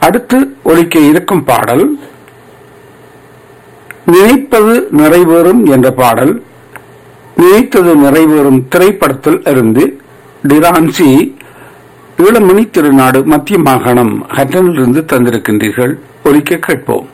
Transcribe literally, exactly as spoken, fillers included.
அடுத்து ஒலிக்க இருக்கும் பாடல் நினைப்பது நிறைவேறும் என்ற பாடல். நினைத்தது நிறைவேறும் திரைப்படத்தில் இருந்து டிரான்சி ஈழமணி திருநாடு மத்திய மாகாணம் ஹட்டனிலிருந்து தந்திருக்கின்றீர்கள். ஒலிக்க கேட்போம்.